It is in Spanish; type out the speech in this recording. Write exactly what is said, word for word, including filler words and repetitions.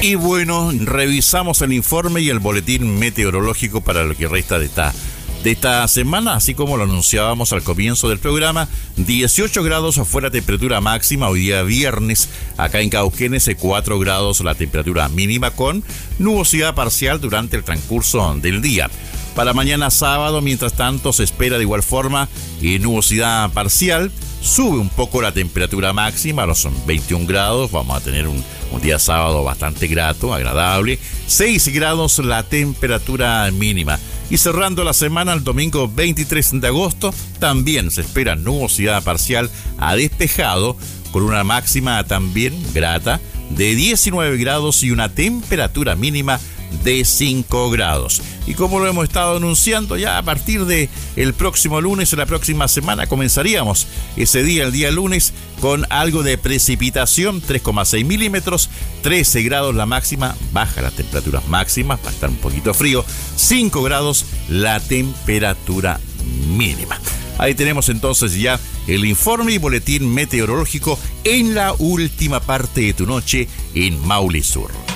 Y bueno, revisamos el informe y el boletín meteorológico para lo que resta de esta, de esta semana, así como lo anunciábamos al comienzo del programa. dieciocho grados afuera, temperatura máxima, hoy día viernes, acá en Cauquenes, cuatro grados la temperatura mínima, con nubosidad parcial durante el transcurso del día. Para mañana sábado, mientras tanto, se espera de igual forma y nubosidad parcial. Sube un poco la temperatura máxima, ahora son veintiún grados, vamos a tener un, un día sábado bastante grato, agradable. seis grados la temperatura mínima. Y cerrando la semana, el domingo veintitrés de agosto, también se espera nubosidad parcial a despejado, con una máxima también grata de diecinueve grados y una temperatura mínima de cinco grados. Y como lo hemos estado anunciando, ya a partir de el próximo lunes, la próxima semana, comenzaríamos ese día, el día lunes, con algo de precipitación, tres coma seis milímetros, trece grados la máxima, baja las temperaturas máximas, va a estar un poquito frío, cinco grados la temperatura mínima. Ahí tenemos entonces ya el informe y boletín meteorológico en la última parte de tu noche en Maule Sur.